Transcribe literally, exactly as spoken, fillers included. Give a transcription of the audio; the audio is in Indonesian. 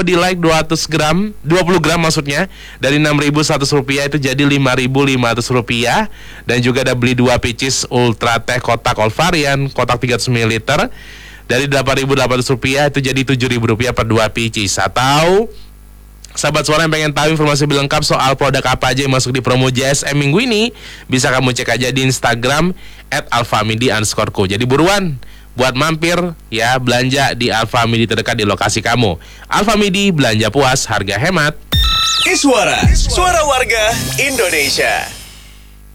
di like dua ratus gram, dua puluh gram maksudnya, dari enam ribu seratus rupiah itu jadi lima ribu lima ratus rupiah. Dan juga ada beli dua Peaches Ultra Teh kotak all varian, kotak tiga ratus mililiter, dari delapan ribu delapan ratus rupiah itu jadi tujuh ribu rupiah per dua Peaches. Atau sahabat suara yang pengen tahu informasi lebih lengkap soal produk apa aja yang masuk di promo J S M minggu ini, bisa kamu cek aja di Instagram at alfamidi underscore co. Jadi buruan buat mampir ya, belanja di Alfamidi terdekat di lokasi kamu. Alfamidi, belanja puas, harga hemat. Iswara, suara warga Indonesia.